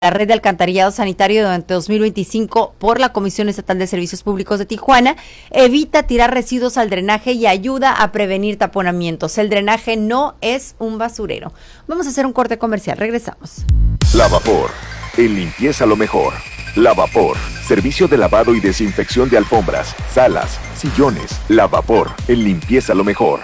la red de alcantarillado sanitario durante 2025 por la Comisión Estatal de Servicios Públicos de Tijuana evita tirar residuos al drenaje y ayuda a prevenir taponamientos. El drenaje no es un basurero. Vamos a hacer un corte comercial, regresamos. Lavapor, en limpieza lo mejor. Lavapor, servicio de lavado y desinfección de alfombras, salas, sillones. Lavapor, en limpieza lo mejor.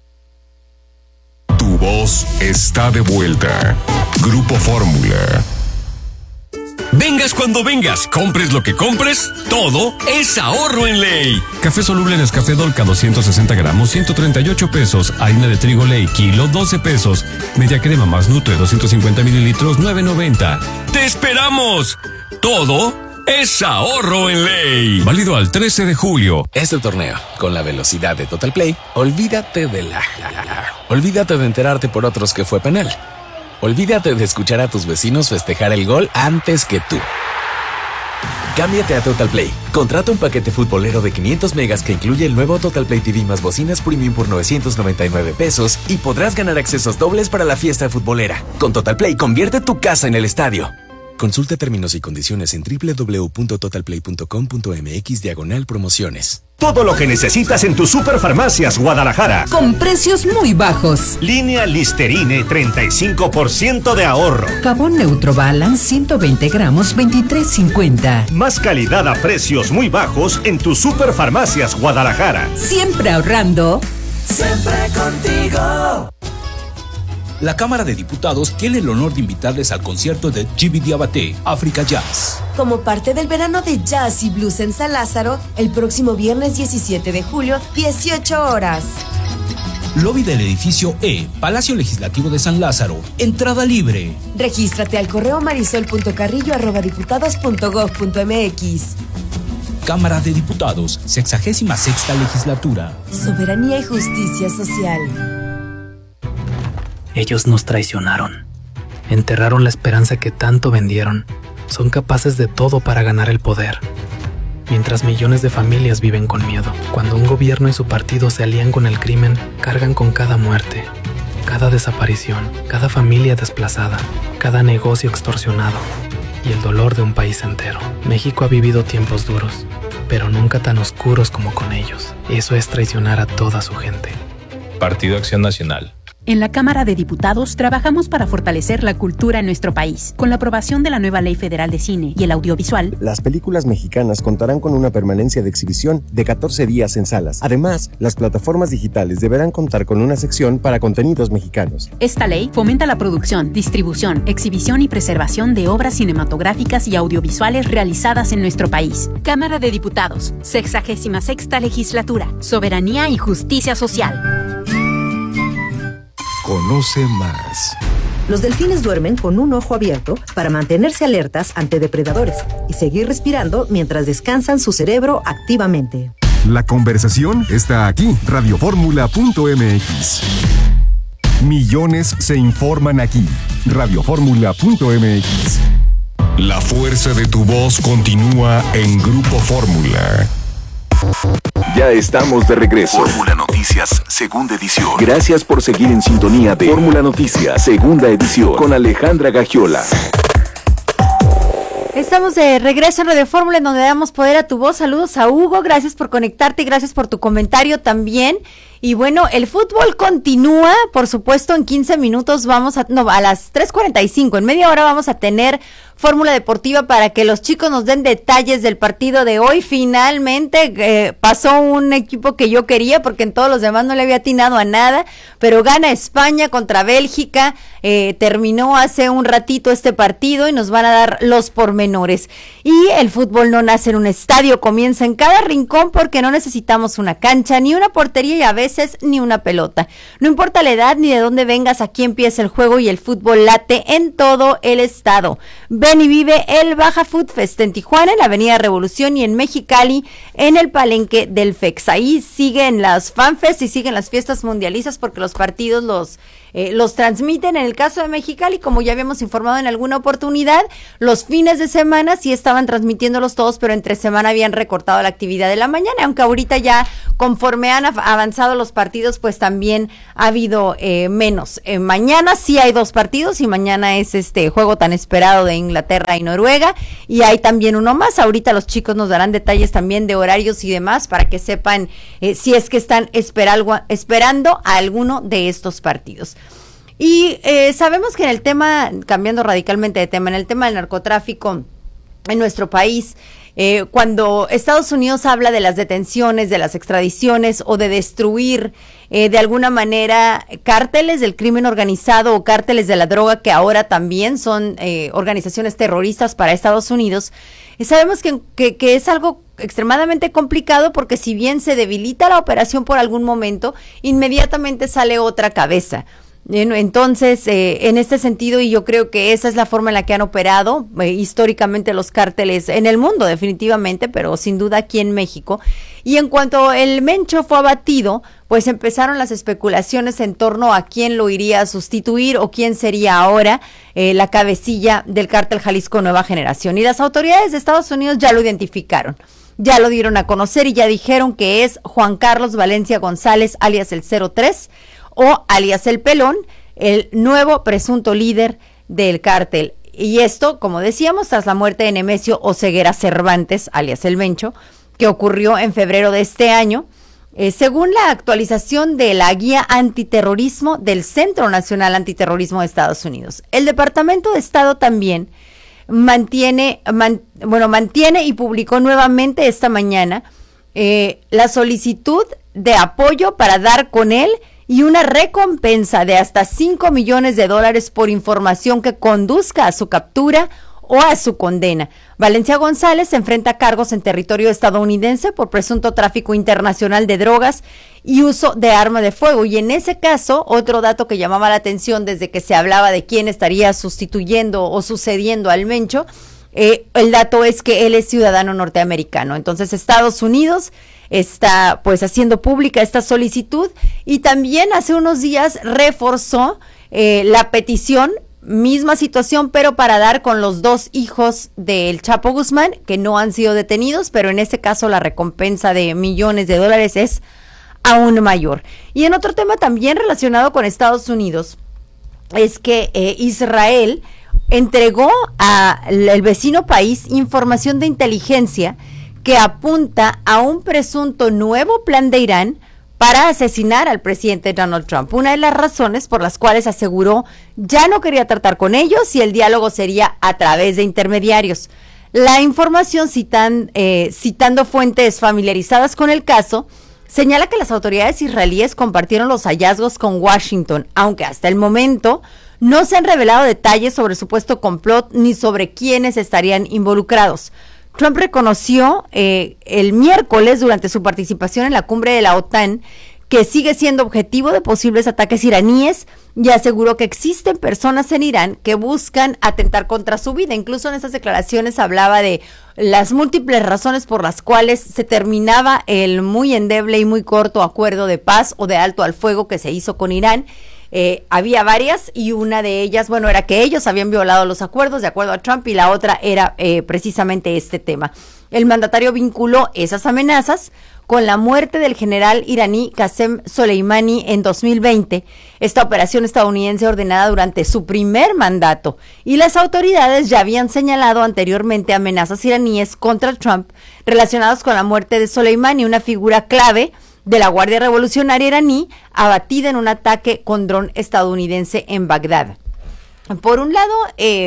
Tu voz está de vuelta. Grupo Fórmula. Vengas cuando vengas, compres lo que compres, todo es ahorro en Ley. Café soluble Nescafé Dolca 260 gramos, 138 pesos. Harina de trigo Ley, kilo, 12 pesos. Media crema más Nutre, 250 mililitros, 9.90. ¡Te esperamos! Todo es ahorro en Ley. Válido al 13 de julio. Este torneo, con la velocidad de Total Play, olvídate de olvídate de enterarte por otros que fue penal. Olvídate de escuchar a tus vecinos festejar el gol antes que tú. Cámbiate a Total Play. Contrata un paquete futbolero de 500 megas que incluye el nuevo Total Play TV más bocinas premium por 999 pesos y podrás ganar accesos dobles para la fiesta futbolera. Con Total Play, convierte tu casa en el estadio. Consulta términos y condiciones en www.totalplay.com.mx/promociones. Todo lo que necesitas en tus Superfarmacias Guadalajara. Con precios muy bajos. Línea Listerine, 35% de ahorro. Jabón Neutro Balance, 120 gramos, 23.50. Más calidad a precios muy bajos en tus Superfarmacias Guadalajara. Siempre ahorrando. Siempre contigo. La Cámara de Diputados tiene el honor de invitarles al concierto de Gibi Diabaté, África Jazz. Como parte del verano de jazz y blues en San Lázaro, el próximo viernes 17 de julio, 18 horas. Lobby del edificio E, Palacio Legislativo de San Lázaro. Entrada libre. Regístrate al correo marisol.carrillo@diputados.gov.mx. Cámara de Diputados, 66ª Legislatura. Soberanía y justicia social. Ellos nos traicionaron, enterraron la esperanza que tanto vendieron, son capaces de todo para ganar el poder. Mientras millones de familias viven con miedo, cuando un gobierno y su partido se alían con el crimen, cargan con cada muerte, cada desaparición, cada familia desplazada, cada negocio extorsionado y el dolor de un país entero. México ha vivido tiempos duros, pero nunca tan oscuros como con ellos. Eso es traicionar a toda su gente. Partido Acción Nacional. En la Cámara de Diputados trabajamos para fortalecer la cultura en nuestro país. Con la aprobación de la nueva Ley Federal de Cine y el Audiovisual, las películas mexicanas contarán con una permanencia de exhibición de 14 días en salas. Además, las plataformas digitales deberán contar con una sección para contenidos mexicanos. Esta ley fomenta la producción, distribución, exhibición y preservación de obras cinematográficas y audiovisuales realizadas en nuestro país. Cámara de Diputados, 66ª Legislatura, Soberanía y Justicia Social. Conoce más. Los delfines duermen con un ojo abierto para mantenerse alertas ante depredadores y seguir respirando mientras descansan su cerebro activamente. La conversación está aquí, radioformula.mx. Millones se informan aquí, radioformula.mx. La fuerza de tu voz continúa en Grupo Fórmula. Ya estamos de regreso. Fórmula Noticias, segunda edición. Gracias por seguir en sintonía de Fórmula Noticias, segunda edición, con Alejandra Gagiola. Estamos de regreso en Radio Fórmula, en donde damos poder a tu voz. Saludos a Hugo, gracias por conectarte y gracias por tu comentario también. Y bueno, el fútbol continúa, por supuesto, en 15 minutos a las 3:45, en media hora vamos a tener Fórmula Deportiva para que los chicos nos den detalles del partido de hoy. Finalmente pasó un equipo que yo quería, porque en todos los demás no le había atinado a nada, pero gana España contra Bélgica. Terminó hace un ratito este partido y nos van a dar los pormenores. Y el fútbol no nace en un estadio, comienza en cada rincón, porque no necesitamos una cancha, ni una portería y a veces ni una pelota. No importa la edad ni de dónde vengas, aquí empieza el juego y el fútbol late en todo el estado. Ven y vive el Baja Food Fest en Tijuana, en la Avenida Revolución, y en Mexicali, en el Palenque del FEX. Ahí siguen las FanFest y siguen las fiestas mundialistas, porque los partidos los los transmiten. En el caso de Mexicali, como ya habíamos informado en alguna oportunidad, los fines de semana sí estaban transmitiéndolos todos, pero entre semana habían recortado la actividad de la mañana, aunque ahorita ya conforme han avanzado los partidos, pues también ha habido menos. Mañana sí hay 2 partidos y mañana es este juego tan esperado de Inglaterra y Noruega, y hay también uno más. Ahorita los chicos nos darán detalles también de horarios y demás para que sepan si es que están esperando a alguno de estos partidos. Y sabemos que en el tema, cambiando radicalmente de tema, en el tema del narcotráfico en nuestro país, cuando Estados Unidos habla de las detenciones, de las extradiciones o de destruir de alguna manera cárteles del crimen organizado o cárteles de la droga, que ahora también son organizaciones terroristas para Estados Unidos, sabemos que es algo extremadamente complicado, porque si bien se debilita la operación por algún momento, inmediatamente sale otra cabeza. Entonces, en este sentido, y yo creo que esa es la forma en la que han operado históricamente los cárteles en el mundo, definitivamente, pero sin duda aquí en México. Y en cuanto el Mencho fue abatido, pues empezaron las especulaciones en torno a quién lo iría a sustituir o quién sería ahora la cabecilla del cártel Jalisco Nueva Generación. Y las autoridades de Estados Unidos ya lo identificaron, ya lo dieron a conocer y ya dijeron que es Juan Carlos Valencia González, alias el 03, o alias el Pelón, el nuevo presunto líder del cártel. Y esto, como decíamos, tras la muerte de Nemesio Oseguera Cervantes, alias el Mencho, que ocurrió en febrero de este año, según la actualización de la guía antiterrorismo del Centro Nacional Antiterrorismo de Estados Unidos. El Departamento de Estado también mantiene y publicó nuevamente esta mañana la solicitud de apoyo para dar con él y una recompensa de hasta $5 millones por información que conduzca a su captura o a su condena. Valencia González se enfrenta a cargos en territorio estadounidense por presunto tráfico internacional de drogas y uso de arma de fuego. Y en ese caso, otro dato que llamaba la atención desde que se hablaba de quién estaría sustituyendo o sucediendo al Mencho, el dato es que él es ciudadano norteamericano. Entonces, Estados Unidos está pues haciendo pública esta solicitud, y también hace unos días reforzó la petición, misma situación, pero para dar con los 2 hijos del Chapo Guzmán, que no han sido detenidos, pero en este caso la recompensa de millones de dólares es aún mayor. Y en otro tema también relacionado con Estados Unidos, es que Israel entregó al vecino país información de inteligencia que apunta a un presunto nuevo plan de Irán para asesinar al presidente Donald Trump. Una de las razones por las cuales aseguró ya no quería tratar con ellos y el diálogo sería a través de intermediarios. La información, citando fuentes familiarizadas con el caso, señala que las autoridades israelíes compartieron los hallazgos con Washington, aunque hasta el momento no se han revelado detalles sobre el supuesto complot ni sobre quiénes estarían involucrados. Trump reconoció el miércoles durante su participación en la cumbre de la OTAN que sigue siendo objetivo de posibles ataques iraníes y aseguró que existen personas en Irán que buscan atentar contra su vida. Incluso en estas declaraciones hablaba de las múltiples razones por las cuales se terminaba el muy endeble y muy corto acuerdo de paz o de alto al fuego que se hizo con Irán. Había varias, y una de ellas, era que ellos habían violado los acuerdos de acuerdo a Trump, y la otra era precisamente este tema. El mandatario vinculó esas amenazas con la muerte del general iraní Qasem Soleimani en 2020, esta operación estadounidense ordenada durante su primer mandato, y las autoridades ya habían señalado anteriormente amenazas iraníes contra Trump relacionadas con la muerte de Soleimani, una figura clave de la Guardia Revolucionaria iraní, abatida en un ataque con dron estadounidense en Bagdad. Por un lado,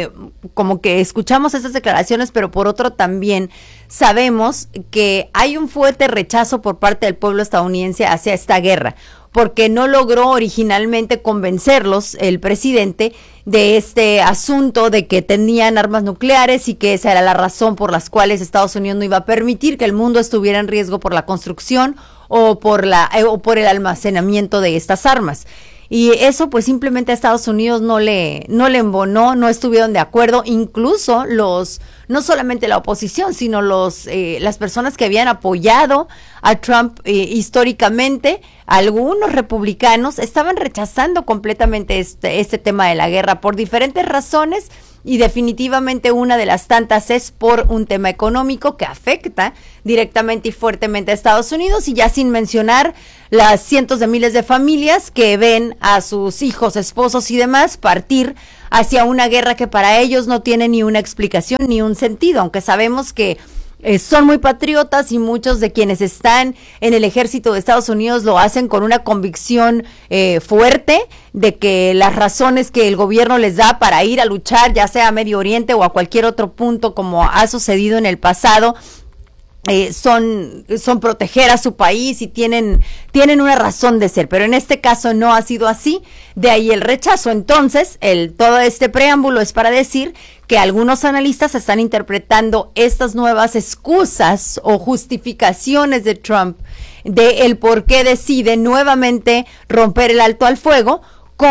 como que escuchamos estas declaraciones, pero por otro también sabemos que hay un fuerte rechazo por parte del pueblo estadounidense hacia esta guerra, porque no logró originalmente convencerlos el presidente de este asunto de que tenían armas nucleares y que esa era la razón por las cuales Estados Unidos no iba a permitir que el mundo estuviera en riesgo por la construcción o por el almacenamiento de estas armas. y eso pues simplemente a Estados Unidos no le embonó, no estuvieron de acuerdo, incluso no solamente la oposición, sino las personas que habían apoyado a Trump históricamente, algunos republicanos estaban rechazando completamente este tema de la guerra por diferentes razones, y definitivamente una de las tantas es por un tema económico que afecta directamente y fuertemente a Estados Unidos, y ya sin mencionar las cientos de miles de familias que ven a sus hijos, esposos y demás partir hacia una guerra que para ellos no tiene ni una explicación ni un sentido, aunque sabemos que son muy patriotas y muchos de quienes están en el ejército de Estados Unidos lo hacen con una convicción fuerte de que las razones que el gobierno les da para ir a luchar, ya sea a Medio Oriente o a cualquier otro punto como ha sucedido en el pasado, son proteger a su país y tienen una razón de ser, pero en este caso no ha sido así, de ahí el rechazo. Entonces, todo este preámbulo es para decir que algunos analistas están interpretando estas nuevas excusas o justificaciones de Trump de el por qué decide nuevamente romper el alto al fuego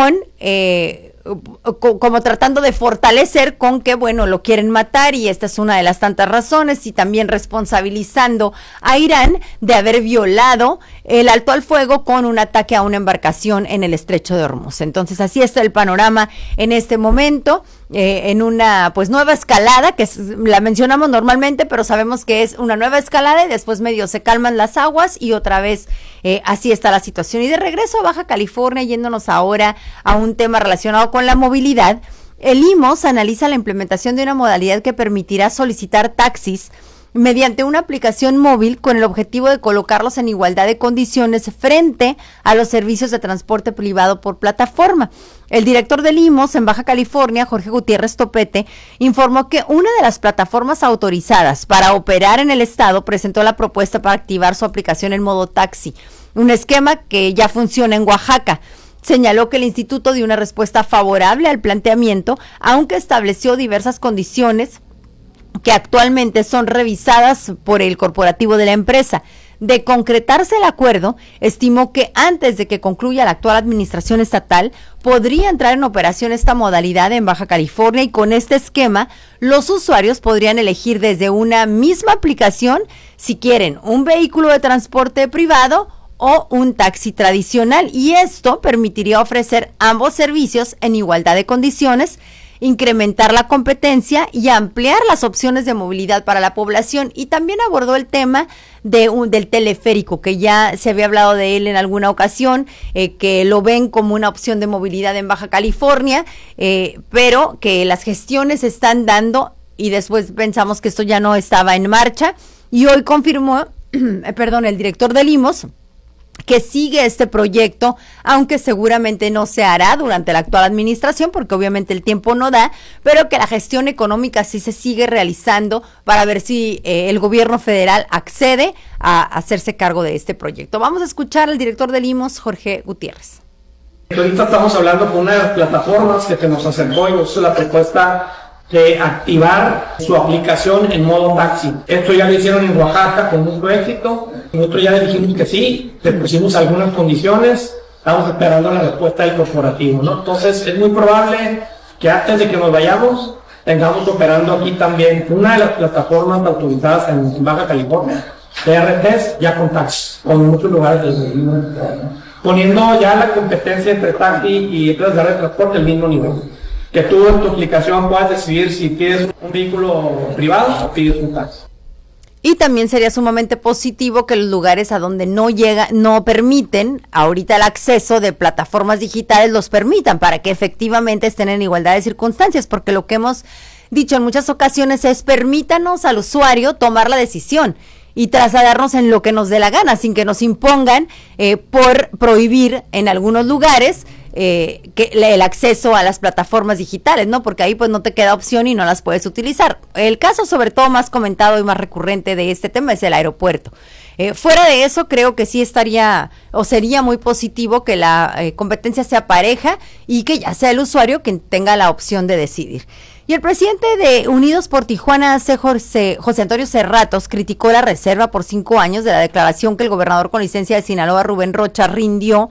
como tratando de fortalecer con que, bueno, lo quieren matar y esta es una de las tantas razones, y también responsabilizando a Irán de haber violado el alto al fuego con un ataque a una embarcación en el estrecho de Hormuz. Entonces así está el panorama en este momento, en una pues nueva escalada que la mencionamos normalmente, pero sabemos que es una nueva escalada y después medio se calman las aguas y otra vez así está la situación. Y de regreso a Baja California, yéndonos ahora a un tema relacionado con la movilidad, el IMOS analiza la implementación de una modalidad que permitirá solicitar taxis mediante una aplicación móvil con el objetivo de colocarlos en igualdad de condiciones frente a los servicios de transporte privado por plataforma. El director del IMOS en Baja California, Jorge Gutiérrez Topete, informó que una de las plataformas autorizadas para operar en el estado presentó la propuesta para activar su aplicación en modo taxi, un esquema que ya funciona en Oaxaca. Señaló que el instituto dio una respuesta favorable al planteamiento, aunque estableció diversas condiciones que actualmente son revisadas por el corporativo de la empresa. De concretarse el acuerdo, estimó que antes de que concluya la actual administración estatal, podría entrar en operación esta modalidad en Baja California, y con este esquema, los usuarios podrían elegir desde una misma aplicación si quieren un vehículo de transporte privado o un taxi tradicional, y esto permitiría ofrecer ambos servicios en igualdad de condiciones, incrementar la competencia y ampliar las opciones de movilidad para la población. Y también abordó el tema del teleférico, que ya se había hablado de él en alguna ocasión, que lo ven como una opción de movilidad en Baja California, pero que las gestiones se están dando y después pensamos que esto ya no estaba en marcha, y hoy confirmó, el director del IMOS, que sigue este proyecto, aunque seguramente no se hará durante la actual administración, porque obviamente el tiempo no da, pero que la gestión económica sí se sigue realizando para ver si el gobierno federal accede a hacerse cargo de este proyecto. Vamos a escuchar al director del IMOS, Jorge Gutiérrez. Ahorita estamos hablando con una de las plataformas que se nos acercó y nos hizo la propuesta de activar su aplicación en modo taxi. Esto ya lo hicieron en Oaxaca con mucho éxito. Nosotros ya le dijimos que sí, le pusimos algunas condiciones, estamos esperando la respuesta del corporativo, ¿no? Entonces es muy probable que antes de que nos vayamos tengamos operando aquí también una de las plataformas autorizadas en Baja California, TRTs, ya con taxi, con muchos lugares del mundo, poniendo ya la competencia entre taxi y empresas de transporte al mismo nivel. Que tú en tu aplicación puedas decidir si pides un vehículo privado o pides un taxi. Y también sería sumamente positivo que los lugares a donde no permiten ahorita el acceso de plataformas digitales los permitan, para que efectivamente estén en igualdad de circunstancias, porque lo que hemos dicho en muchas ocasiones es: permítanos al usuario tomar la decisión y trasladarnos en lo que nos dé la gana, sin que nos impongan por prohibir en algunos lugares que el acceso a las plataformas digitales, ¿no? Porque ahí pues no te queda opción y no las puedes utilizar. El caso sobre todo más comentado y más recurrente de este tema es el aeropuerto. Fuera de eso, creo que sí estaría o sería muy positivo que la competencia sea pareja y que ya sea el usuario quien tenga la opción de decidir. Y el presidente de Unidos por Tijuana, José Antonio Cerratos, criticó la reserva por 5 años de la declaración que el gobernador con licencia de Sinaloa, Rubén Rocha, rindió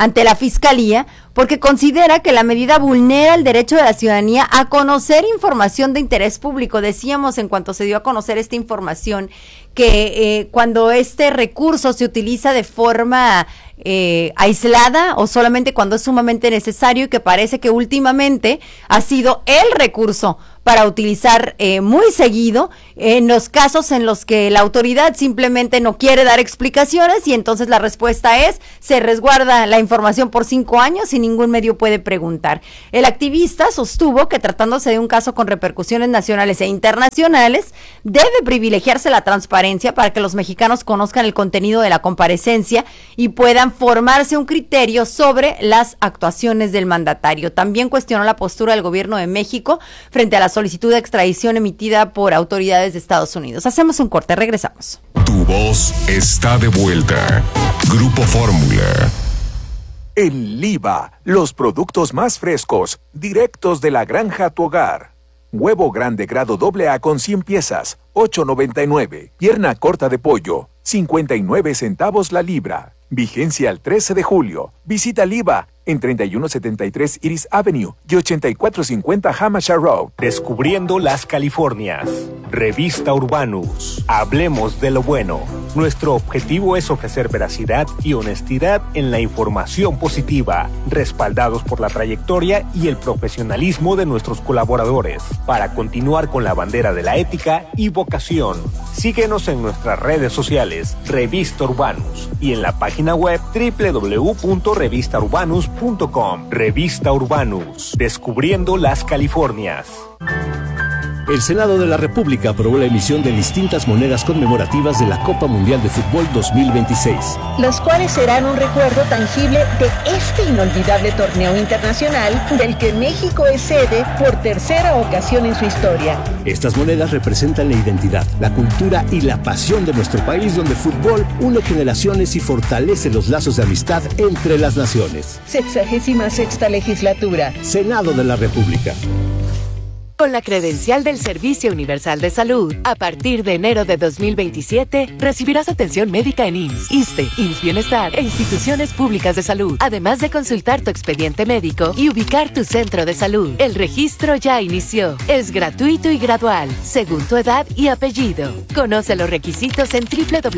ante la Fiscalía porque considera que la medida vulnera el derecho de la ciudadanía a conocer información de interés público. Decíamos en cuanto se dio a conocer esta información que cuando este recurso se utiliza de forma aislada o solamente cuando es sumamente necesario, y que parece que últimamente ha sido el recurso para utilizar muy seguido en los casos en los que la autoridad simplemente no quiere dar explicaciones, y entonces la respuesta es: se resguarda la información por 5 años y ningún medio puede preguntar. El activista sostuvo que, tratándose de un caso con repercusiones nacionales e internacionales, debe privilegiarse la transparencia para que los mexicanos conozcan el contenido de la comparecencia y puedan formarse un criterio sobre las actuaciones del mandatario. También cuestionó la postura del gobierno de México frente a la solicitud de extradición emitida por autoridades de Estados Unidos. Hacemos un corte, regresamos. Tu voz está de vuelta. Grupo Fórmula. En Liva, los productos más frescos, directos de la granja a tu hogar. Huevo grande grado AA con 100 piezas, $8.99. Pierna corta de pollo, 59 centavos la libra. Vigencia al 13 de julio. Visita Liva en 3173 Iris Avenue y 8450 Hampshire Road. Descubriendo las Californias. Revista Urbanus. Hablemos de lo bueno. Nuestro objetivo es ofrecer veracidad y honestidad en la información positiva, respaldados por la trayectoria y el profesionalismo de nuestros colaboradores, para continuar con la bandera de la ética y vocación. Síguenos en nuestras redes sociales, Revista Urbanus, y en la página web www.revistaurbanus.com. Revista Urbanus. Descubriendo las Californias. El Senado de la República aprobó la emisión de distintas monedas conmemorativas de la Copa Mundial de Fútbol 2026. Los cuales serán un recuerdo tangible de este inolvidable torneo internacional del que México es sede por tercera ocasión en su historia. Estas monedas representan la identidad, la cultura y la pasión de nuestro país, donde el fútbol une generaciones y fortalece los lazos de amistad entre las naciones. 66ª legislatura. Senado de la República. Con la credencial del Servicio Universal de Salud, a partir de enero de 2027, recibirás atención médica en IMSS, ISSSTE, IMSS Bienestar e instituciones públicas de salud, además de consultar tu expediente médico y ubicar tu centro de salud. El registro ya inició. Es gratuito y gradual, según tu edad y apellido. Conoce los requisitos en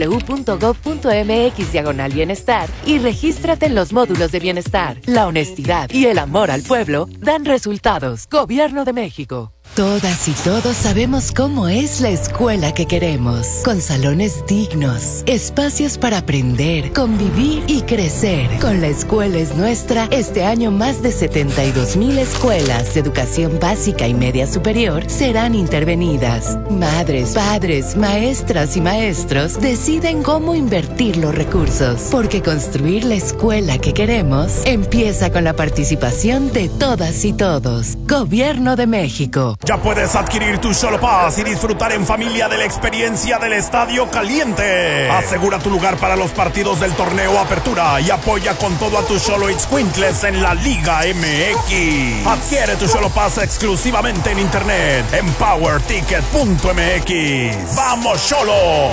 www.gov.mx/bienestar y regístrate en los módulos de bienestar. La honestidad y el amor al pueblo dan resultados. Gobierno de México. Todas y todos sabemos cómo es la escuela que queremos, con salones dignos, espacios para aprender, convivir y crecer. Con La Escuela es Nuestra, este año más de 72,000 escuelas de educación básica y media superior serán intervenidas. Madres, padres, maestras y maestros deciden cómo invertir los recursos, porque construir la escuela que queremos empieza con la participación de todas y todos. Gobierno de México. Ya puedes adquirir tu Solo Pass y disfrutar en familia de la experiencia del Estadio Caliente. Asegura tu lugar para los partidos del torneo Apertura y apoya con todo a tus Xolo Itzcuintles en la Liga MX. Adquiere tu Solo Pass exclusivamente en internet en powerticket.mx. ¡Vamos, Xolos!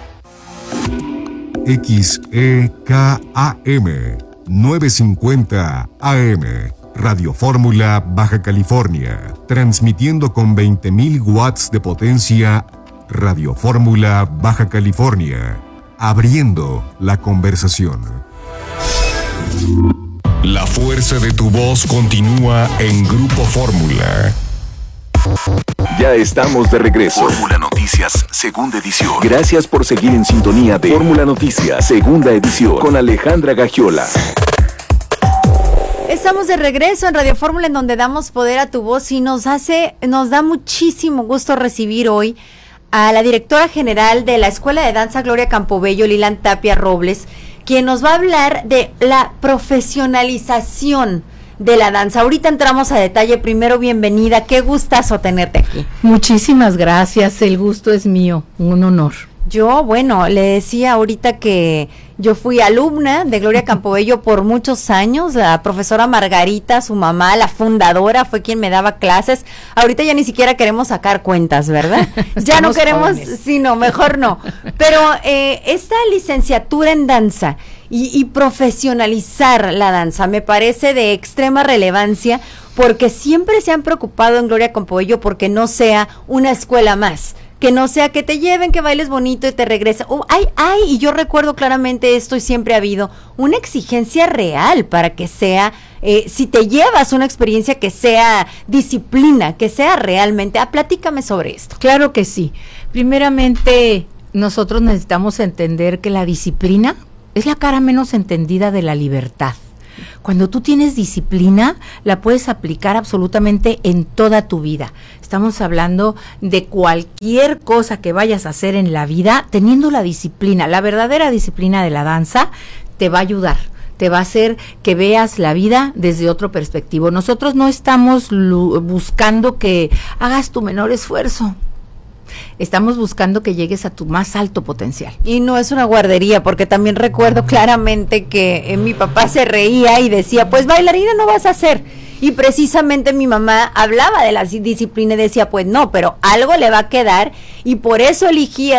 XEKAM 950 AM. Radio Fórmula Baja California, transmitiendo con 20,000 watts de potencia. Radio Fórmula Baja California, abriendo la conversación. La fuerza de tu voz continúa en Grupo Fórmula. Ya estamos de regreso. Fórmula Noticias, segunda edición. Gracias por seguir en sintonía de Fórmula Noticias, segunda edición, con Alejandra Gagiola. Estamos de regreso en Radio Fórmula, en donde damos poder a tu voz, y nos da muchísimo gusto recibir hoy a la directora general de la Escuela de Danza Gloria Campobello, Lilan Tapia Robles, quien nos va a hablar de la profesionalización de la danza. Ahorita entramos a detalle. Primero, bienvenida, qué gustazo tenerte aquí. Muchísimas gracias, el gusto es mío, un honor. Yo, bueno, le decía ahorita que yo fui alumna de Gloria Campobello por muchos años. La profesora Margarita, su mamá, la fundadora, fue quien me daba clases. Ahorita ya ni siquiera queremos sacar cuentas, ¿verdad? Ya no queremos, sí, no, mejor no. Pero esta licenciatura en danza y profesionalizar la danza. Me parece de extrema relevancia porque siempre se han preocupado en Gloria Campobello porque no sea una escuela más, que no sea que te lleven, que bailes bonito y te regresa. Y yo recuerdo claramente esto y siempre ha habido una exigencia real para que sea, si te llevas una experiencia que sea disciplina, que sea realmente. Platícame sobre esto. Claro que sí. Primeramente, nosotros necesitamos entender que la disciplina es la cara menos entendida de la libertad. Cuando tú tienes disciplina, la puedes aplicar absolutamente en toda tu vida. Estamos hablando de cualquier cosa que vayas a hacer en la vida, teniendo la disciplina, la verdadera disciplina de la danza, te va a ayudar. Te va a hacer que veas la vida desde otro perspectivo. Nosotros no estamos buscando que hagas tu menor esfuerzo. Estamos buscando que llegues a tu más alto potencial. Y no es una guardería, porque también recuerdo claramente que mi papá se reía y decía, pues bailarina no vas a ser. Y precisamente mi mamá hablaba de la disciplina y decía, pues no, pero algo le va a quedar, y por eso eligió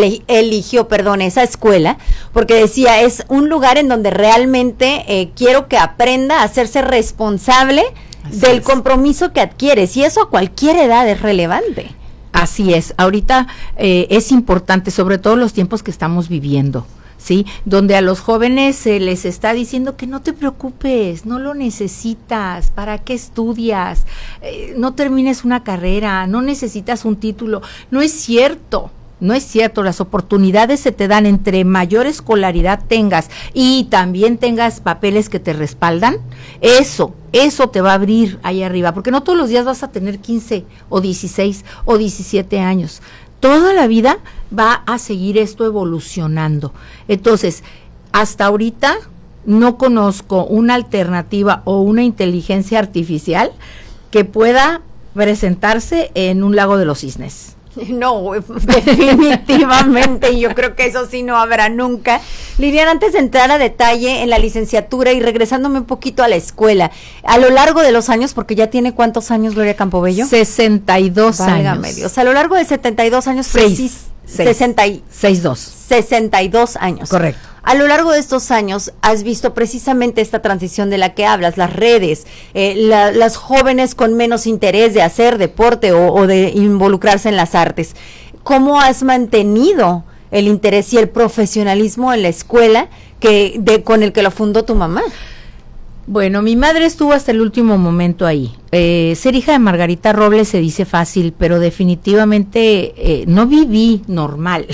esa escuela, porque decía, es un lugar en donde realmente quiero que aprenda a hacerse responsable del compromiso que adquieres, y eso a cualquier edad es relevante. Así es, ahorita es importante, sobre todo los tiempos que estamos viviendo, ¿sí? Donde a los jóvenes se les está diciendo que no te preocupes, no lo necesitas, ¿para qué estudias? No termines una carrera, no necesitas un título. No es cierto. No es cierto, las oportunidades se te dan entre mayor escolaridad tengas y también tengas papeles que te respaldan, eso te va a abrir ahí arriba, porque no todos los días vas a tener 15 o 16 o 17 años, toda la vida va a seguir esto evolucionando. Entonces, hasta ahorita no conozco una alternativa o una inteligencia artificial que pueda presentarse en un lago de los cisnes. No, definitivamente, y yo creo que eso sí no habrá nunca. Liliana, antes de entrar a detalle en la licenciatura y regresándome un poquito a la escuela, a lo largo de los años, porque ya tiene ¿cuántos años Gloria Campobello? 62 Válgame años. Dios, a lo largo de 72 años, 62 años. Correcto. A lo largo de estos años has visto precisamente esta transición de la que hablas, las redes, las jóvenes con menos interés de hacer deporte o de involucrarse en las artes. ¿Cómo has mantenido el interés y el profesionalismo en la escuela con el que lo fundó tu mamá? Bueno, mi madre estuvo hasta el último momento ahí. Ser hija de Margarita Robles se dice fácil, pero definitivamente no viví normal.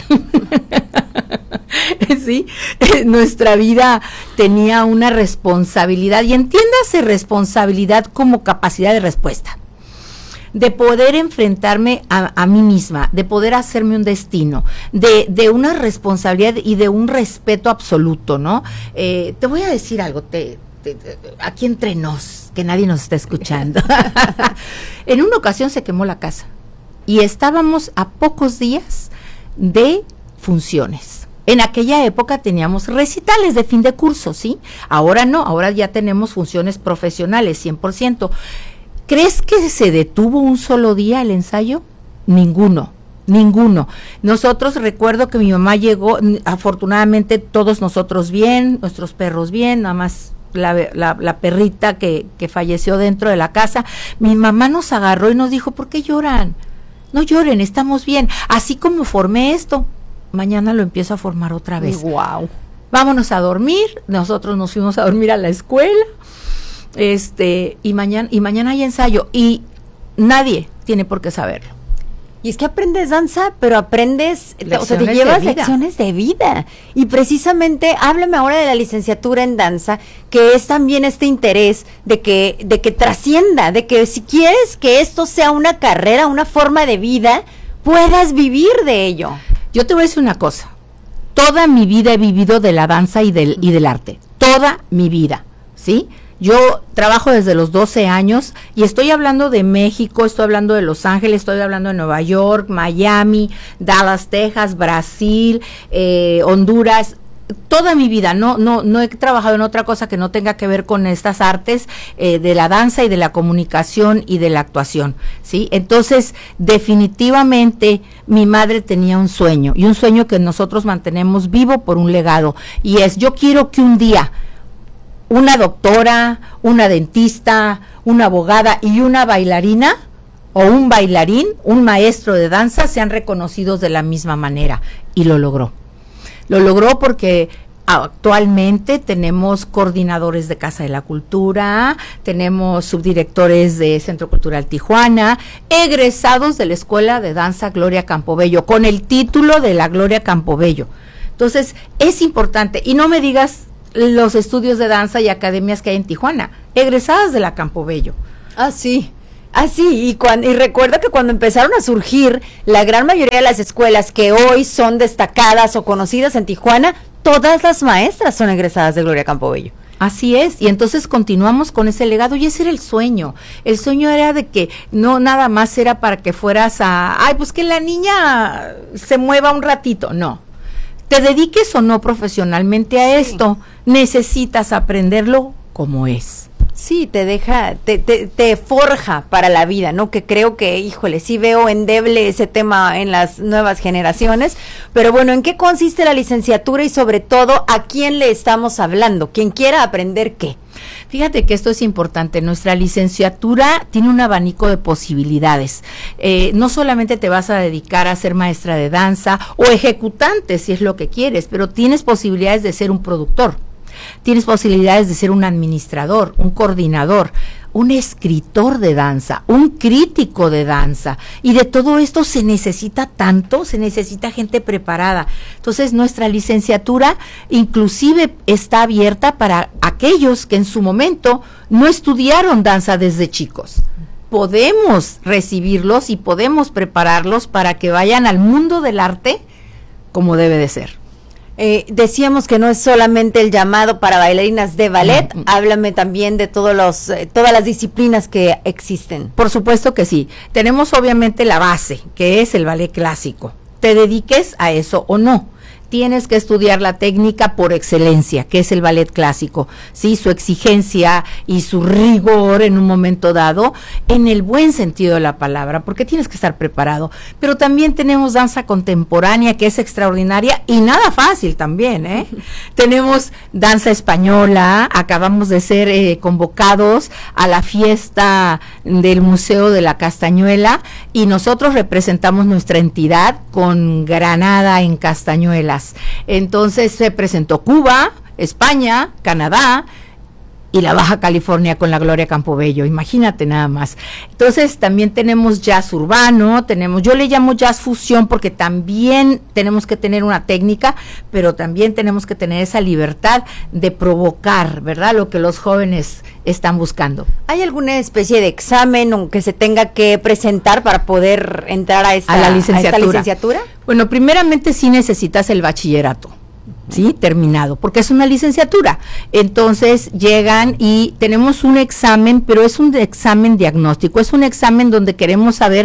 Sí, nuestra vida tenía una responsabilidad, y entiéndase responsabilidad como capacidad de respuesta, de poder enfrentarme a mí misma, de poder hacerme un destino, de una responsabilidad y de un respeto absoluto, ¿no? Te voy a decir algo, aquí entre nos, que nadie nos está escuchando. En una ocasión se quemó la casa y estábamos a pocos días de funciones. En aquella época teníamos recitales de fin de curso, ¿sí? Ahora no, ahora ya tenemos funciones profesionales, 100%. ¿Crees que se detuvo un solo día el ensayo? Ninguno. Nosotros, recuerdo que mi mamá llegó, afortunadamente todos nosotros bien, nuestros perros bien, nada más la perrita que falleció dentro de la casa. Mi mamá nos agarró y nos dijo, ¿por qué lloran? No lloren, estamos bien. Así como formé esto, mañana lo empiezo a formar otra vez. Wow. Vámonos a dormir. Nosotros nos fuimos a dormir a la escuela. Y mañana hay ensayo y nadie tiene por qué saberlo. Y es que aprendes danza, pero aprendes, te llevas lecciones de vida. Y precisamente, háblame ahora de la licenciatura en danza, que es también este interés de que trascienda, de que si quieres que esto sea una carrera, una forma de vida, puedas vivir de ello. Yo te voy a decir una cosa, toda mi vida he vivido de la danza y del arte, toda mi vida, ¿sí? Yo trabajo desde los 12 años y estoy hablando de México, estoy hablando de Los Ángeles, estoy hablando de Nueva York, Miami, Dallas, Texas, Brasil, Honduras. toda mi vida, no he trabajado en otra cosa que no tenga que ver con estas artes de la danza y de la comunicación y de la actuación, ¿sí? Entonces, definitivamente, mi madre tenía un sueño, y un sueño que nosotros mantenemos vivo por un legado, y es, yo quiero que un día una doctora, una dentista, una abogada y una bailarina o un bailarín, un maestro de danza, sean reconocidos de la misma manera, y lo logró. Lo logró porque actualmente tenemos coordinadores de Casa de la Cultura, tenemos subdirectores de Centro Cultural Tijuana, egresados de la Escuela de Danza Gloria Campobello, con el título de la Gloria Campobello. Entonces, es importante, y no me digas los estudios de danza y academias que hay en Tijuana, egresadas de la Campobello. Ah, sí. Y recuerda que cuando empezaron a surgir la gran mayoría de las escuelas que hoy son destacadas o conocidas en Tijuana, todas las maestras son egresadas de Gloria Campobello. Así es, y entonces continuamos con ese legado, y ese era el sueño era de que no nada más era para que fueras pues que la niña se mueva un ratito, no. Te dediques o no profesionalmente a esto, necesitas aprenderlo como es. Sí, te forja para la vida, ¿no? Que creo que, híjole, sí veo endeble ese tema en las nuevas generaciones, pero bueno, ¿en qué consiste la licenciatura y sobre todo a quién le estamos hablando? ¿Quién quiera aprender qué? Fíjate que esto es importante, nuestra licenciatura tiene un abanico de posibilidades, no solamente te vas a dedicar a ser maestra de danza o ejecutante si es lo que quieres, pero tienes posibilidades de ser un productor. Tienes posibilidades de ser un administrador, un coordinador, un escritor de danza, un crítico de danza, y de todo esto se necesita tanto, se necesita gente preparada. Entonces, nuestra licenciatura inclusive está abierta para aquellos que en su momento no estudiaron danza desde chicos. Podemos recibirlos y podemos prepararlos para que vayan al mundo del arte como debe de ser. Decíamos que no es solamente el llamado para bailarinas de ballet, háblame también de todas las disciplinas que existen. Por supuesto que sí, tenemos obviamente la base, que es el ballet clásico, te dediques a eso o no. Tienes que estudiar la técnica por excelencia, que es el ballet clásico, sí, su exigencia y su rigor en un momento dado, en el buen sentido de la palabra, porque tienes que estar preparado. Pero también tenemos danza contemporánea, que es extraordinaria y nada fácil también, ¿eh? Tenemos danza española, acabamos de ser convocados a la fiesta del Museo de la Castañuela, y nosotros representamos nuestra entidad con Granada en Castañuelas. Entonces se presentó Cuba, España, Canadá y la Baja California con la Gloria Campobello, imagínate nada más. Entonces también tenemos jazz urbano, yo le llamo jazz fusión porque también tenemos que tener una técnica, pero también tenemos que tener esa libertad de provocar, ¿verdad? Lo que los jóvenes están buscando. ¿Hay alguna especie de examen que se tenga que presentar para poder entrar a esta licenciatura? Bueno, primeramente sí necesitas el bachillerato, ¿sí? Terminado, porque es una licenciatura. Entonces llegan y tenemos un examen, pero es un examen diagnóstico, es un examen donde queremos saber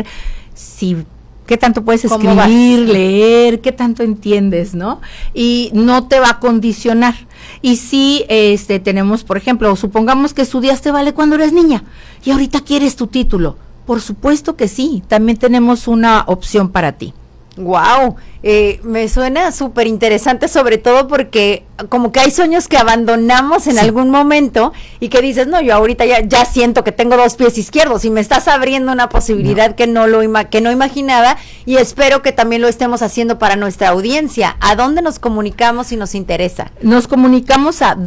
qué tanto puedes escribir, leer, qué tanto entiendes, ¿no? Y no te va a condicionar. Y si tenemos, por ejemplo, supongamos que estudiaste ballet cuando eres niña y ahorita quieres tu título. Por supuesto que sí, también tenemos una opción para ti. Wow, me suena súper interesante, sobre todo porque como que hay sueños que abandonamos en algún momento y que dices, no, yo ahorita ya siento que tengo 2 pies izquierdos y me estás abriendo una posibilidad que no imaginaba, y espero que también lo estemos haciendo para nuestra audiencia. ¿A dónde nos comunicamos si nos interesa? Nos comunicamos a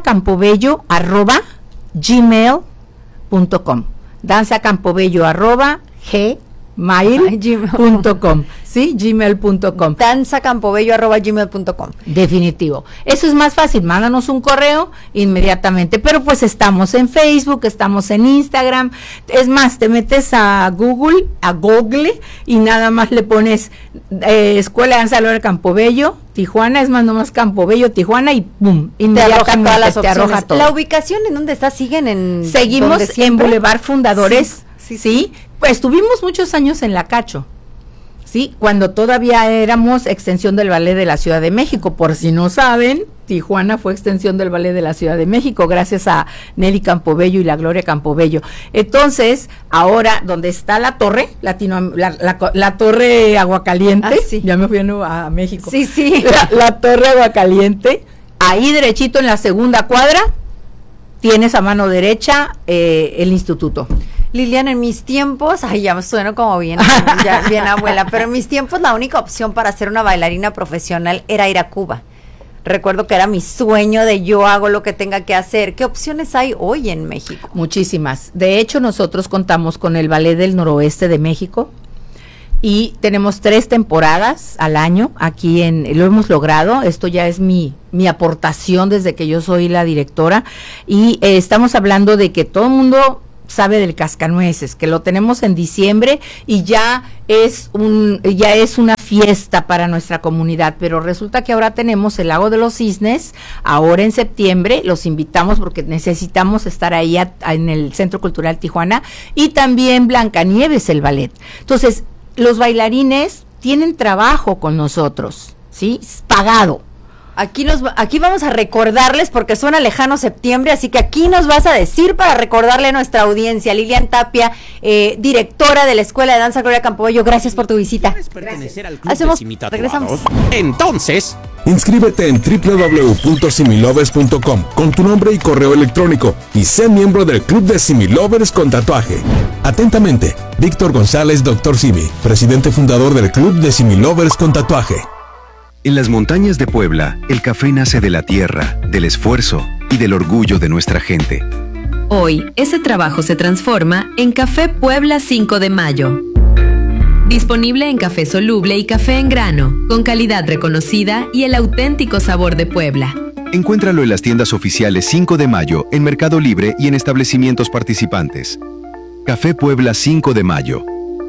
danzacampobello@gmail.com, danzacampobello@gmail.com, ¿sí? gmail.com. danzacampobello@gmail.com. Definitivo. Eso es más fácil, mándanos un correo inmediatamente, pero pues estamos en Facebook, estamos en Instagram, es más, te metes a Google y nada más le pones Escuela de Danza Gloria Campobello Tijuana, es más, nomás Campobello Tijuana, y ¡pum! Inmediatamente te arroja todo. ¿La ubicación en dónde está? Seguimos en Boulevard Fundadores, sí. Pues estuvimos muchos años en La Cacho. ¿sí? Cuando todavía éramos extensión del Ballet de la Ciudad de México. Por si no saben, Tijuana fue extensión del Ballet de la Ciudad de México, gracias a Nelly Campobello y la Gloria Campobello. Entonces, ahora, donde está la torre, la torre Aguacaliente, sí. Ya me fui a México. Sí, sí. La torre Aguacaliente, ahí derechito en la segunda cuadra, tienes a mano derecha el instituto. Liliana, en mis tiempos, ya me sueno como bien abuela, pero en mis tiempos la única opción para ser una bailarina profesional era ir a Cuba. Recuerdo que era mi sueño de yo hago lo que tenga que hacer. ¿Qué opciones hay hoy en México? Muchísimas. De hecho, nosotros contamos con el Ballet del Noroeste de México y tenemos 3 temporadas al año. Aquí lo hemos logrado. Esto ya es mi aportación desde que yo soy la directora. Y estamos hablando de que todo el mundo sabe del Cascanueces, que lo tenemos en diciembre y ya es una fiesta para nuestra comunidad, pero resulta que ahora tenemos el Lago de los Cisnes, ahora en septiembre, los invitamos porque necesitamos estar ahí en el Centro Cultural Tijuana, y también Blancanieves, el ballet. Entonces, los bailarines tienen trabajo con nosotros, ¿sí? Pagado. Aquí vamos a recordarles, porque suena lejano septiembre, así que aquí nos vas a decir para recordarle a nuestra audiencia. Lilian Tapia, directora de la Escuela de Danza Gloria Campobello, gracias por tu visita. Regresamos. Entonces, inscríbete en www.similovers.com con tu nombre y correo electrónico y sé miembro del Club de Similovers con tatuaje. Atentamente, Víctor González, Dr. Simi, presidente fundador del Club de Similovers con tatuaje. En las montañas de Puebla, el café nace de la tierra, del esfuerzo y del orgullo de nuestra gente. Hoy, ese trabajo se transforma en Café Puebla 5 de Mayo. Disponible en café soluble y café en grano, con calidad reconocida y el auténtico sabor de Puebla. Encuéntralo en las tiendas oficiales 5 de Mayo, en Mercado Libre y en establecimientos participantes. Café Puebla 5 de Mayo.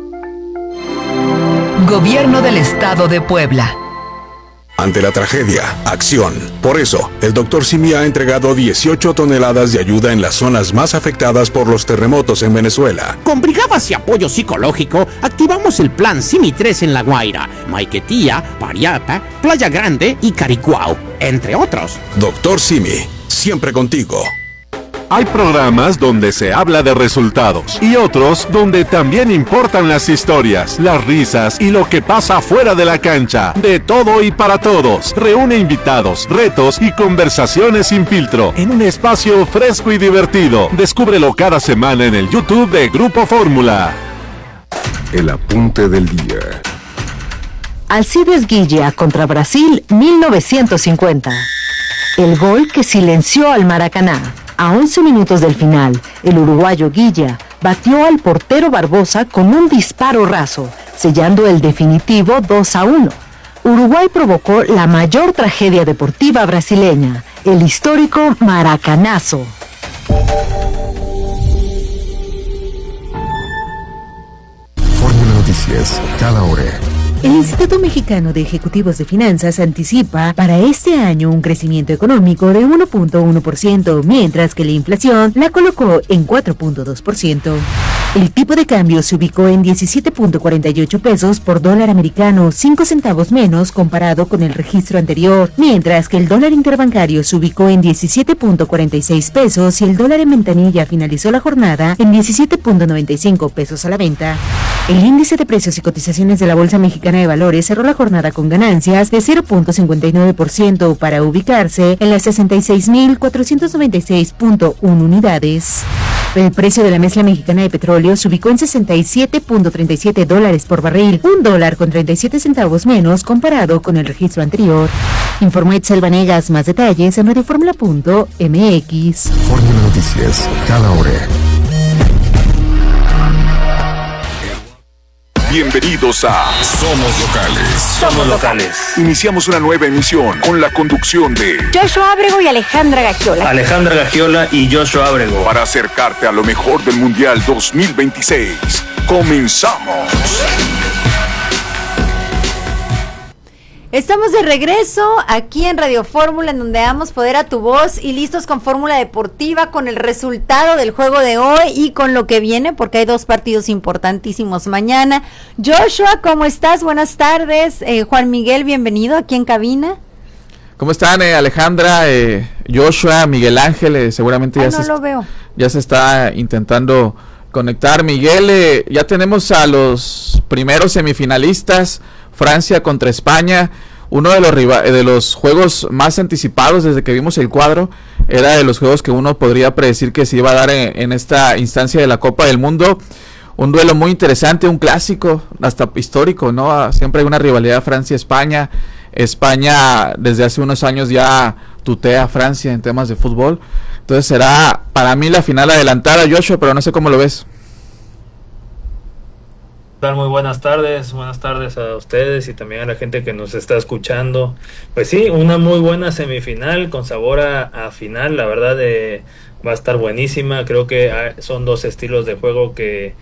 Gobierno del Estado de Puebla. Ante la tragedia, acción. Por eso, el Dr. Simi ha entregado 18 toneladas de ayuda en las zonas más afectadas por los terremotos en Venezuela. con brigadas y apoyo psicológico, activamos el plan Simi 3 en La Guaira, Maiquetía, Pariata, Playa Grande y Caricuao, entre otros. Dr. Simi, siempre contigo. Hay programas donde se habla de resultados y otros donde también importan las historias, las risas y lo que pasa fuera de la cancha. De todo y para todos. Reúne invitados, retos y conversaciones sin filtro en un espacio fresco y divertido. Descúbrelo cada semana en el YouTube de Grupo Fórmula. El apunte del día. Alcides Guilla contra Brasil 1950. El gol que silenció al Maracaná. A 11 minutos del final, el uruguayo Guilla batió al portero Barbosa con un disparo raso, sellando el definitivo 2-1. Uruguay provocó la mayor tragedia deportiva brasileña, el histórico Maracanazo. Fórmula Noticias, cada hora. El Instituto Mexicano de Ejecutivos de Finanzas anticipa para este año un crecimiento económico de 1.1%, mientras que la inflación la colocó en 4.2%. El tipo de cambio se ubicó en 17.48 pesos por dólar americano, 5 centavos menos comparado con el registro anterior, mientras que el dólar interbancario se ubicó en 17.46 pesos y el dólar en ventanilla finalizó la jornada en 17.95 pesos a la venta. El índice de precios y cotizaciones de la Bolsa Mexicana de Valores cerró la jornada con ganancias de 0.59% para ubicarse en las 66.496.1 unidades. El precio de la mezcla mexicana de petróleo se ubicó en $67.37 por barril, $1.37 menos comparado con el registro anterior. Informó Itzel Vanegas. Más detalles en radioformula.mx. Fórmula Noticias, cada hora. Bienvenidos a Somos Locales. Somos Locales. Iniciamos una nueva emisión con la conducción de Joshua Ábrego y Alejandra Gagiola. Alejandra Gagiola y Joshua Ábrego. Para acercarte a lo mejor del Mundial 2026. Comenzamos. Estamos de regreso aquí en Radio Fórmula, en donde damos poder a tu voz y listos con Fórmula Deportiva, con el resultado del juego de hoy y con lo que viene, porque hay 2 partidos importantísimos mañana. Joshua, ¿cómo estás? Buenas tardes. Juan Miguel, bienvenido aquí en cabina. ¿Cómo están, Alejandra, Joshua, Miguel Ángel? Seguramente ya se está intentando conectar. Miguel, ya tenemos a los primeros semifinalistas. Francia contra España, uno de los juegos más anticipados desde que vimos el cuadro, era de los juegos que uno podría predecir que se iba a dar en esta instancia de la Copa del Mundo. Un duelo muy interesante, un clásico, hasta histórico, ¿no? Siempre hay una rivalidad Francia-España. España desde hace unos años ya tutea a Francia en temas de fútbol. Entonces será para mí la final adelantada, Joshua, pero no sé cómo lo ves. Muy buenas tardes a ustedes y también a la gente que nos está escuchando. Pues sí, una muy buena semifinal con sabor a final, la verdad va a estar buenísima. Creo que son 2 estilos de juego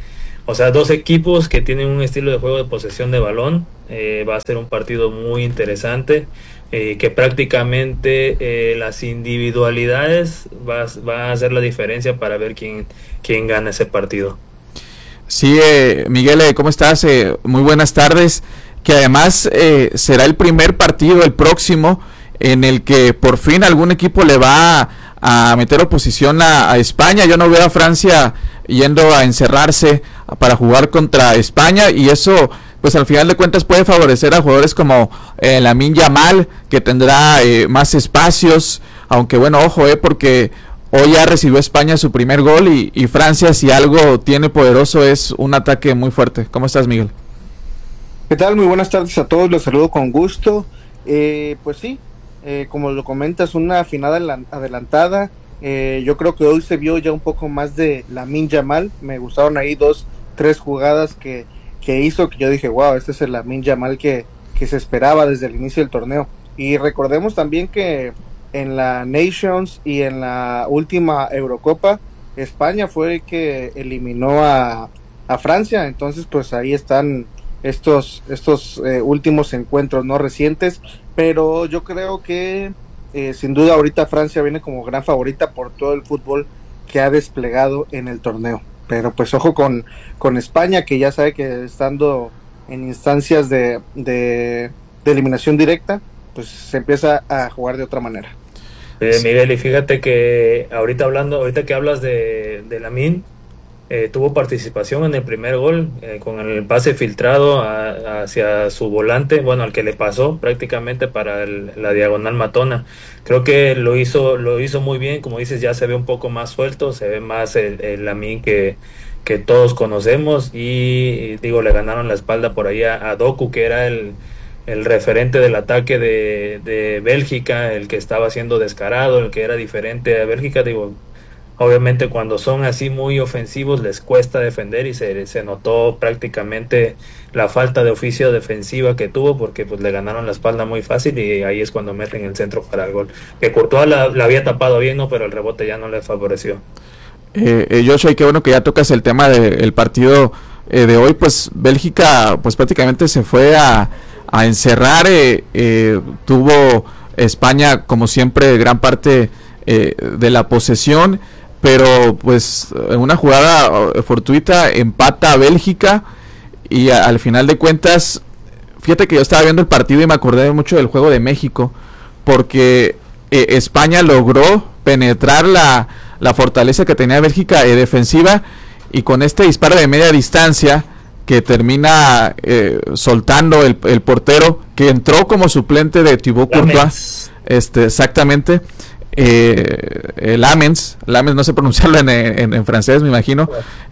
dos equipos que tienen un estilo de juego de posesión de balón. Va a ser un partido muy interesante, que prácticamente las individualidades va a hacer la diferencia para ver quién gana ese partido. Sí, Miguel, ¿cómo estás? Muy buenas tardes. Que además será el primer partido, el próximo, en el que por fin algún equipo le va a meter oposición a España. Yo no veo a Francia yendo a encerrarse para jugar contra España, y eso, pues al final de cuentas, puede favorecer a jugadores como Lamine Yamal, que tendrá más espacios, aunque bueno, ojo, porque hoy ya recibió España su primer gol y Francia, si algo tiene poderoso, es un ataque muy fuerte. ¿Cómo estás, Miguel? ¿Qué tal? Muy buenas tardes a todos, los saludo con gusto. Pues sí, como lo comentas, una final adelantada. Yo creo que hoy se vio ya un poco más de Lamine Yamal. Me gustaron ahí 2-3 jugadas que hizo, que yo dije, wow, este es el Lamine Yamal que se esperaba desde el inicio del torneo. Y recordemos también que en la Nations y en la última Eurocopa, España fue el que eliminó a Francia. Entonces pues ahí están estos últimos encuentros no recientes, pero yo creo que sin duda ahorita Francia viene como gran favorita por todo el fútbol que ha desplegado en el torneo. Pero pues ojo con España, que ya sabe que estando en instancias de eliminación directa, pues se empieza a jugar de otra manera. Miguel, y fíjate que ahorita que hablas de Lamine, tuvo participación en el primer gol, con el pase filtrado hacia su volante, bueno, al que le pasó prácticamente para la diagonal matona. Creo que lo hizo muy bien, como dices, ya se ve un poco más suelto, se ve más el Lamine que todos conocemos, y digo, le ganaron la espalda por ahí a Doku, que era el referente del ataque de Bélgica, el que estaba siendo descarado, el que era diferente a Bélgica. Digo, obviamente cuando son así muy ofensivos les cuesta defender, y se notó prácticamente la falta de oficio defensiva que tuvo, porque pues le ganaron la espalda muy fácil, y ahí es cuando meten el centro para el gol, que Courtois la había tapado bien, ¿no? Pero el rebote ya no le favoreció. Joshua, qué bueno que ya tocas el tema del partido de hoy. Pues Bélgica pues prácticamente se fue a encerrar. Tuvo España, como siempre, gran parte de la posesión, pero pues en una jugada fortuita empata a Bélgica, y al final de cuentas, fíjate que yo estaba viendo el partido y me acordé mucho del juego de México, porque España logró penetrar la fortaleza que tenía Bélgica defensiva, y con este disparo de media distancia que termina soltando el portero, que entró como suplente de Thibaut Courtois, exactamente, Lamens, no sé pronunciarlo en francés, me imagino,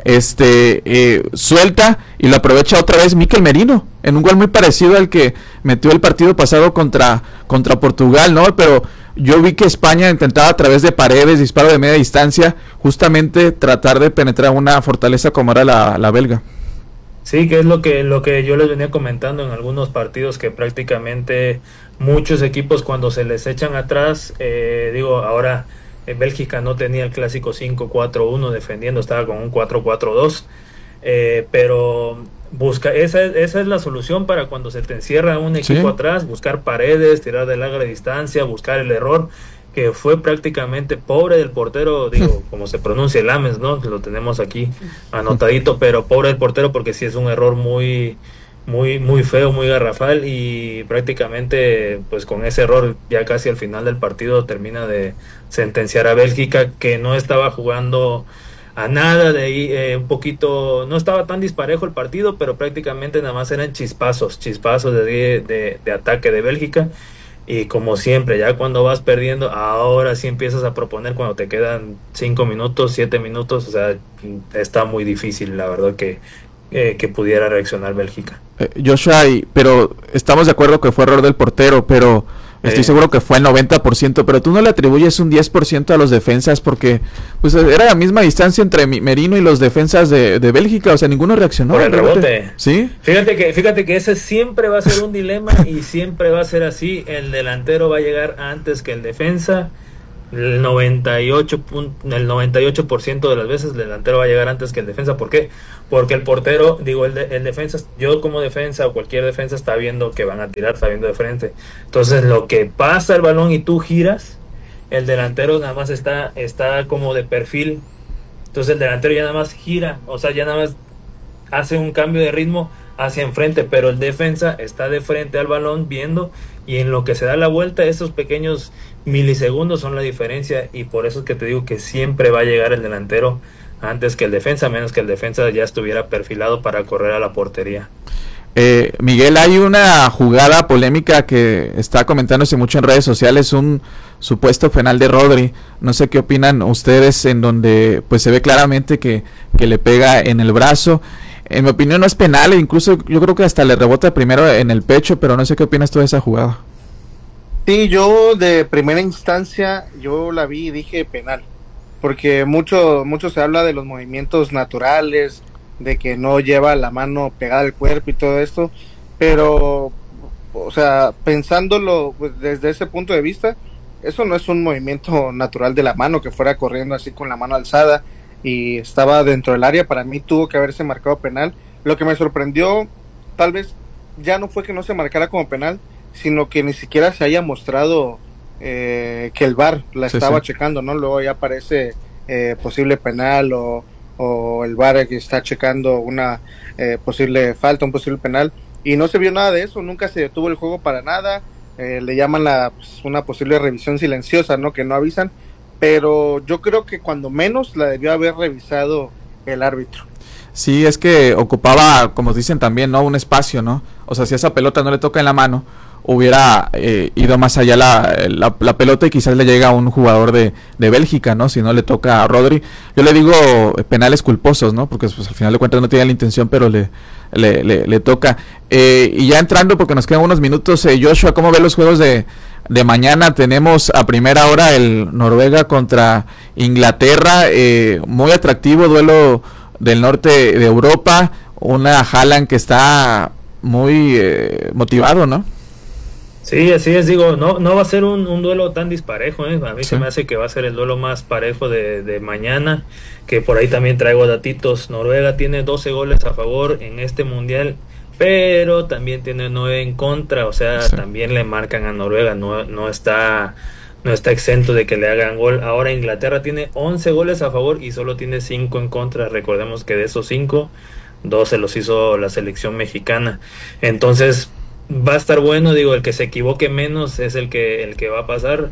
suelta y lo aprovecha otra vez Mikel Merino, en un gol muy parecido al que metió el partido pasado contra Portugal, ¿no? Pero yo vi que España intentaba a través de paredes, disparo de media distancia, justamente tratar de penetrar una fortaleza como era la belga. Sí, que es lo que yo les venía comentando en algunos partidos, que prácticamente muchos equipos cuando se les echan atrás, ahora Bélgica no tenía el clásico 5-4-1 defendiendo, estaba con un 4-4-2, pero esa es la solución para cuando se te encierra un equipo atrás, buscar paredes, tirar de larga distancia, buscar el error, que fue prácticamente pobre del portero, digo, como se pronuncia el Ames, ¿no? Lo tenemos aquí anotadito, pero pobre del portero porque sí es un error muy feo, muy garrafal, y prácticamente pues con ese error ya casi al final del partido termina de sentenciar a Bélgica, que no estaba jugando a nada de ahí, un poquito, no estaba tan disparejo el partido, pero prácticamente nada más eran chispazos de ataque de Bélgica. Y como siempre, ya cuando vas perdiendo, ahora sí empiezas a proponer cuando te quedan 5 minutos, 7 minutos, o sea, está muy difícil, la verdad, que pudiera reaccionar Bélgica. Joshua, pero estamos de acuerdo que fue error del portero, pero estoy seguro que fue el 90%, pero tú no le atribuyes un 10% a los defensas, porque pues era la misma distancia entre Merino y los defensas de Bélgica, o sea, ninguno reaccionó. Por el rebote. ¿Sí? Fíjate que ese siempre va a ser un dilema y siempre va a ser así, el delantero va a llegar antes que el defensa. El 98% de las veces el delantero va a llegar antes que el defensa. ¿Por qué? Porque el portero, digo, el defensa, yo como defensa o cualquier defensa está viendo que van a tirar, está viendo de frente. Entonces lo que pasa el balón y tú giras, el delantero nada más está como de perfil. Entonces el delantero ya nada más gira, o sea, ya nada más hace un cambio de ritmo hacia enfrente, pero el defensa está de frente al balón viendo, y en lo que se da la vuelta, esos pequeños milisegundos son la diferencia, y por eso es que te digo que siempre va a llegar el delantero antes que el defensa, menos que el defensa ya estuviera perfilado para correr a la portería. Miguel, hay una jugada polémica que está comentándose mucho en redes sociales, un supuesto penal de Rodri. No sé qué opinan ustedes, en donde pues se ve claramente que le pega en el brazo. En mi opinión no es penal, incluso yo creo que hasta le rebota primero en el pecho, pero no sé qué opinas tú de esa jugada. Sí, yo de primera instancia yo la vi y dije penal, porque mucho se habla de los movimientos naturales, de que no lleva la mano pegada al cuerpo y todo esto, pero, o sea, pensándolo pues, desde ese punto de vista, eso no es un movimiento natural de la mano, que fuera corriendo así con la mano alzada y estaba dentro del área. Para mí tuvo que haberse marcado penal. Lo que me sorprendió, tal vez, ya no fue que no se marcara como penal, sino que ni siquiera se haya mostrado que el VAR la estaba checando, ¿no? Luego ya aparece posible penal o el VAR que está checando una posible falta, un posible penal, y no se vio nada de eso, nunca se detuvo el juego para nada. Le llaman una posible revisión silenciosa, ¿no? Que no avisan, pero yo creo que cuando menos la debió haber revisado el árbitro. Sí, es que ocupaba, como dicen también, ¿no? Un espacio, ¿no? O sea, si esa pelota no le toca en la mano, hubiera ido más allá la pelota y quizás le llega a un jugador de Bélgica, ¿no? Si no le toca a Rodri. Yo le digo penales culposos, ¿no? Porque pues, al final de cuentas no tiene la intención, pero le toca. Y ya entrando, porque nos quedan unos minutos, Joshua, ¿cómo ves los juegos de mañana? Tenemos a primera hora el Noruega contra Inglaterra, muy atractivo, duelo del norte de Europa, una Haaland que está muy motivado, ¿no? Sí, así es, digo, no va a ser un duelo tan disparejo, ¿eh? A mí se me hace que va a ser el duelo más parejo de mañana, que por ahí también traigo datitos. Noruega tiene 12 goles a favor en este mundial, pero también tiene 9 en contra, o sea, también le marcan a Noruega, no está exento de que le hagan gol. Ahora Inglaterra tiene 11 goles a favor y solo tiene 5 en contra. Recordemos que de esos 5, 2 se los hizo la selección mexicana. Entonces va a estar bueno, digo, el que se equivoque menos es el que va a pasar.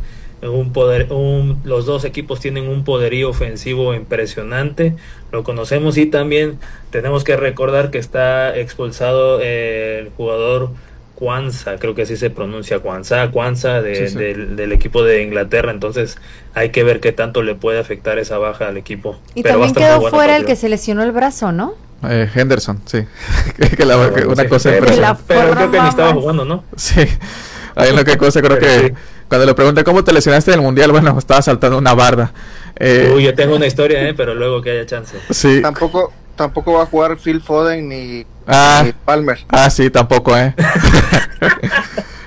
Los dos equipos tienen un poderío ofensivo impresionante, lo conocemos, y también tenemos que recordar que está expulsado el jugador Kwanza, creo que así se pronuncia, Kwanza del equipo de Inglaterra. Entonces hay que ver qué tanto le puede afectar esa baja al equipo. Y pero también quedó fuera el que se lesionó el brazo, ¿no? Henderson, sí. Una cosa pero creo que ni estaba jugando, ¿no? Sí. Hay una cosa, creo que sí. Cuando le pregunté cómo te lesionaste en el mundial, bueno, estaba saltando una barda. Yo tengo una historia, pero luego que haya chance. Sí. Tampoco va a jugar Phil Foden ni Palmer. Sí, tampoco, Hay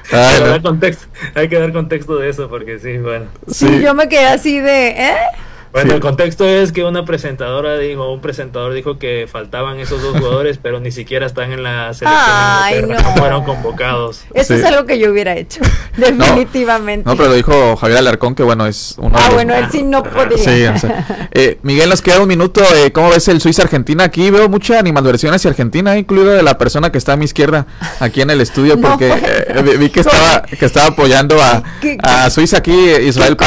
que dar contexto de eso, porque sí, bueno. Sí, yo me quedé así de, Bueno, el contexto es que un presentador dijo que faltaban esos 2 jugadores, pero ni siquiera están en la selección, no fueron convocados. Eso es algo que yo hubiera hecho, definitivamente. No, pero lo dijo Javier Alarcón, que bueno, es uno de los... él sí no podría. Sí, o sea, Miguel, nos queda un minuto. ¿Cómo ves el Suiza-Argentina? Aquí veo mucha animadversión hacia Argentina, incluido de la persona que está a mi izquierda, aquí en el estudio, porque vi que estaba apoyando a Suiza aquí, Israel